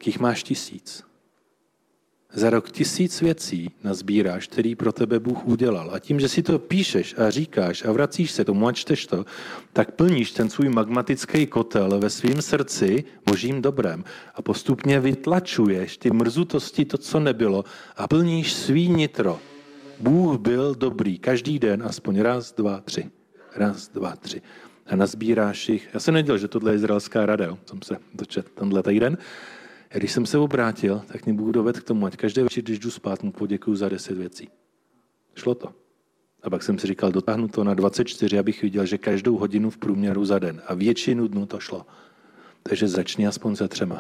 tak jich máš 1000. Za rok 1000 věcí nazbíráš, který pro tebe Bůh udělal. A tím, že si to píšeš a říkáš a vracíš se tomu a čteš to, tak plníš ten svůj magmatický kotel ve svém srdci božím dobrem. A postupně vytlačuješ ty mrzutosti, to, co nebylo, a plníš svý nitro. Bůh byl dobrý každý den, aspoň raz, dva, tři. Raz, dva, tři. A nazbíráš jich. Já jsem nedělal, že tohle je izraelská rada, jo. Jsem se dočetl tenhle týden. A když jsem se obrátil, tak mě Bůh dovedl k tomu, ať každý večer, když jdu spát, mu poděkuju za 10 věcí. Šlo to. A pak jsem si říkal, dotáhnu to na 24, abych viděl, že každou hodinu v průměru za den. A většinu dnů to šlo. Takže začni aspoň se 3.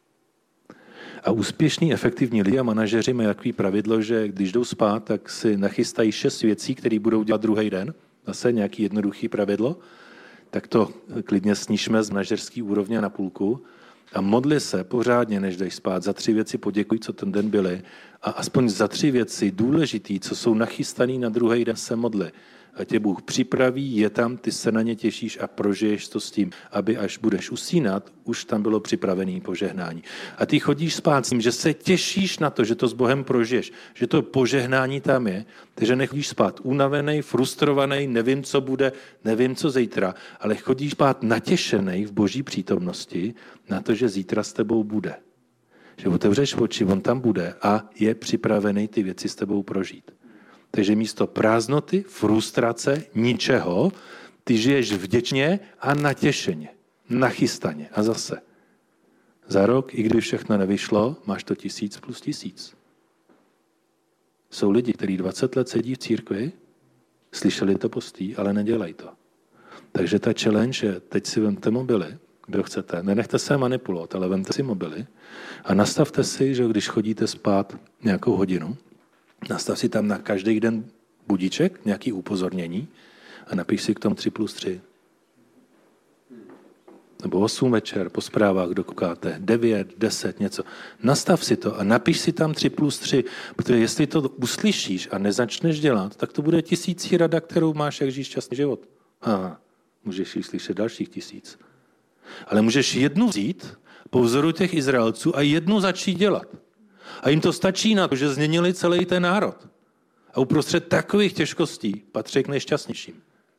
A úspěšní, efektivní lidi a manažeři mají takový pravidlo, že když jdou spát, tak si nachystají 6 věcí, které budou dělat druhý den. Zase nějaký jednoduchý pravidlo. Tak to klidně snížme z manažerské úrovně na půlku. A modli se pořádně, než jdeš spát. Za 3 věci poděkuj, co ten den byly. A aspoň za 3 věci důležitý, co jsou nachystaný na druhý den, se modli. A tě Bůh připraví, je tam, ty se na ně těšíš a prožiješ to s tím, aby až budeš usínat, už tam bylo připravené požehnání. A ty chodíš spát s tím, že se těšíš na to, že to s Bohem prožiješ, že to požehnání tam je, takže nechodíš spát unavený, frustrovaný, nevím, co bude, nevím, co zítra, ale chodíš spát natěšený v Boží přítomnosti na to, že zítra s tebou bude. Že otevřeš oči, on tam bude a je připravený ty věci s tebou prožít. Takže místo prázdnoty, frustrace, ničeho, ty žiješ vděčně a natěšeně, nachystaně. A zase, za rok, i když všechno nevyšlo, máš to 1000 plus 1000. Jsou lidi, kteří 20 let sedí v církvi, slyšeli to postý, ale nedělají to. Takže ta challenge je, teď si vemte mobily, kdo chcete, nenechte se manipulovat, ale vemte si mobily a nastavte si, že když chodíte spát nějakou hodinu, nastav si tam na každý den budíček, nějaký upozornění a napiš si k tomu 3 plus 3. Nebo 8 večer po zprávách, kdo koukáte, 9, 10, něco. Nastav si to a napiš si tam 3 plus 3, protože jestli to uslyšíš a nezačneš dělat, tak to bude 1000 rada, kterou máš, jak žiješ šťastný život. Můžeš ji slyšet dalších 1000. Ale můžeš jednu vzít po vzoru těch Izraelců a jednu začít dělat. A jim to stačí na to, že změnili celý ten národ. A uprostřed takových těžkostí patří k nejšťastnějším.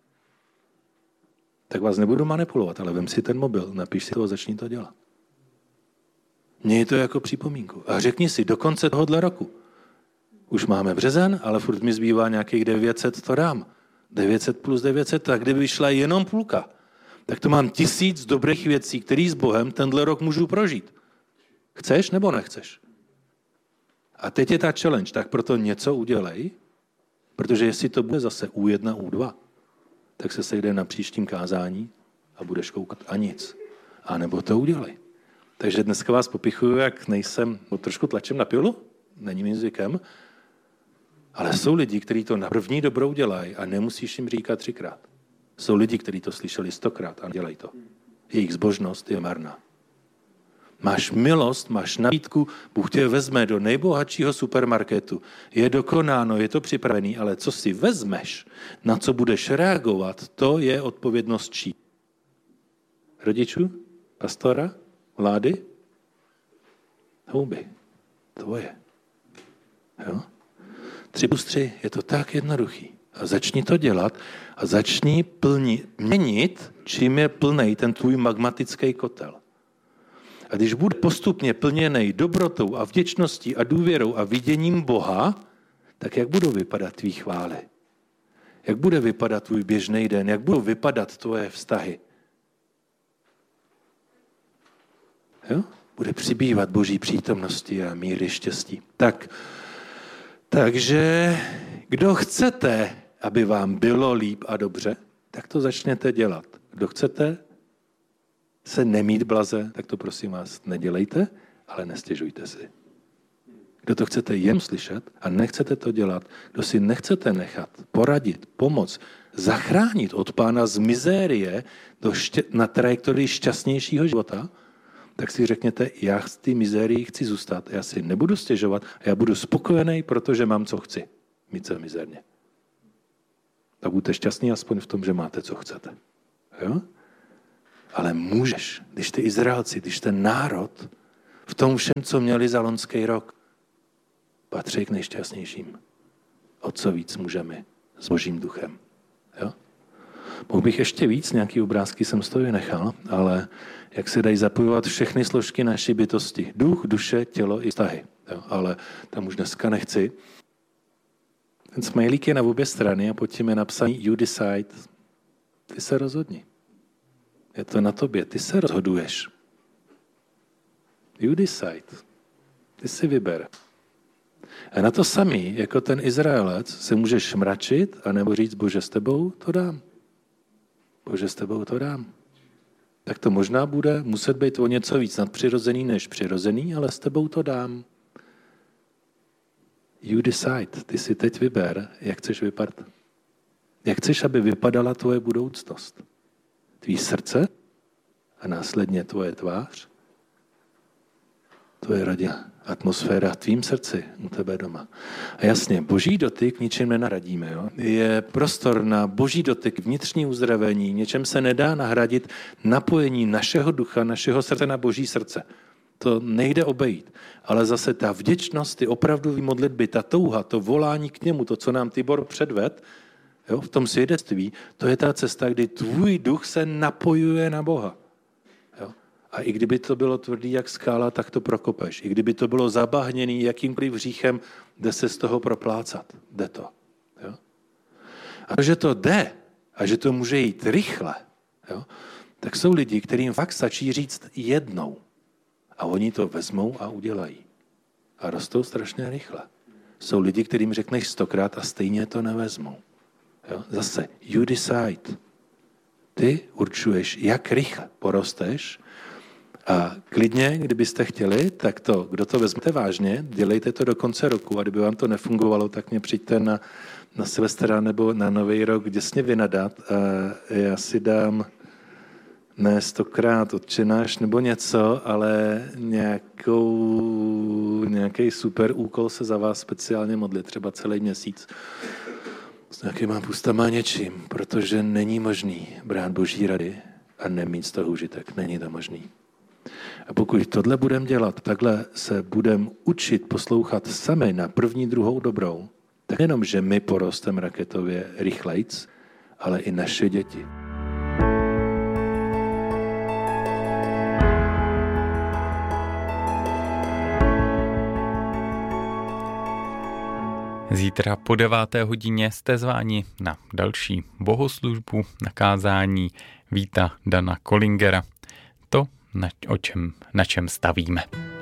Tak vás nebudu manipulovat, ale vem si ten mobil, napiš si to a začni to dělat. Měj to jako připomínku. A řekni si, do konce tohohle roku. Už máme březen, ale furt mi zbývá nějakých 900, to dám. 900 plus 900, tak kdyby šla jenom půlka, tak to mám 1000 dobrých věcí, které s Bohem tenhle rok můžu prožít. Chceš nebo nechceš? A teď je ta challenge, tak proto něco udělej, protože jestli to bude zase U1, U2, tak se sejde na příštím kázání a budeš koukat a nic. A nebo to udělej. Takže dneska vás popichuju, jak nejsem, trošku tlačím na pilu, není mým zvykem, ale jsou lidi, kteří to na první dobrou dělají a nemusíš jim říkat 3krát. Jsou lidi, kteří to slyšeli 100krát a dělají to. Jejich zbožnost je marná. Máš milost, máš nabídku, Bůh tě vezme do nejbohatšího supermarketu. Je dokonáno, je to připravený, ale co si vezmeš, na co budeš reagovat, to je odpovědnost čí? Rodičů? Pastora? Vlády? Houby. Tvoje. Jo? 3 plus 3, je to tak jednoduchý. A začni to dělat a začni měnit, čím je plnej ten tvůj magmatický kotel. A když bude postupně plněnej dobrotou a vděčností a důvěrou a viděním Boha, tak jak budou vypadat tvý chvály? Jak bude vypadat tvůj běžný den? Jak budou vypadat tvoje vztahy? Jo? Bude přibývat Boží přítomnosti a míry štěstí. Takže kdo chcete, aby vám bylo líp a dobře, tak to začněte dělat. Kdo chcete se nemít blaze, tak to prosím vás nedělejte, ale nestěžujte si. Kdo to chcete jen slyšet a nechcete to dělat, kdo si nechcete nechat poradit, pomoct, zachránit od Pána z mizérie na trajektorii šťastnějšího života, tak si řekněte, já z té mizérii chci zůstat, já si nebudu stěžovat a já budu spokojený, protože mám, co chci. Mít se mizérně. Tak buďte šťastní aspoň v tom, že máte, co chcete. Jo? Ale můžeš, když ty Izraelci, když ten národ v tom všem, co měli za loňský rok, patří k nejšťastnějším. O co víc můžeme s Božím duchem. Jo? Mohl bych ještě víc, nějaký obrázky jsem z toho vynechal, ale jak se dají zapojovat všechny složky naší bytosti. Duch, duše, tělo i vztahy. Jo? Ale tam už dneska nechci. Ten smajlík je na obě strany a pod tím je napsaný You decide. Ty se rozhodni. Je to na tobě. Ty se rozhoduješ. You decide. Ty si vyber. A na to samý, jako ten Izraelec, se můžeš mračit anebo říct, Bože, s tebou to dám. Bože, s tebou to dám. Tak to možná bude muset být o něco víc nadpřirozený než přirozený, ale s tebou to dám. You decide. Ty si teď vyber, jak chceš vypadat. Jak chceš, aby vypadala tvoje budoucnost. Tvý srdce a následně tvoje tvář. Tvoje rodina, atmosféra v tvým srdci, u tebe doma. A jasně, boží dotyk ničem nenahradíme. Jo? Je prostor na boží dotyk, vnitřní uzdravení, něčem se nedá nahradit napojení našeho ducha, našeho srdce na boží srdce. To nejde obejít. Ale zase ta vděčnost, ty opravdový modlitby, ta touha, to volání k němu, to, co nám Tibor předved, jo, v tom svědectví, to je ta cesta, kdy tvůj duch se napojuje na Boha. Jo? A i kdyby to bylo tvrdý jak skála, tak to prokopeš. I kdyby to bylo zabahněný jakýmkoliv hříchem, jde se z toho proplácat. Jde to. Jo? A že to jde a že to může jít rychle, jo? Tak jsou lidi, kterým fakt stačí říct jednou. A oni to vezmou a udělají. A rostou strašně rychle. Jsou lidi, kterým řekneš 100krát a stejně to nevezmou. Jo? Zase, you decide. Ty určuješ, jak rychle porosteš a klidně, kdybyste chtěli, tak to, kdo to vezmete vážně, dělejte to do konce roku a kdyby vám to nefungovalo, tak mě přijďte na Silvestra nebo na Nový rok děsně vynadat a já si dám ne 100krát Otčenáš nebo něco, ale nějaký super úkol se za vás speciálně modlit, třeba celý měsíc. S nějakýma pustama něčím, protože není možný brát boží rady a nemít z toho užitek. Není to možný. A pokud tohle budeme dělat, takhle se budeme učit poslouchat sami na první, druhou dobrou, tak jenom, že my porostem raketově rychlejc, ale i naše děti. Zítra po 9:00 jste zváni na další bohoslužbu na kázání Víta Dana Kollingera. To, na čem stavíme.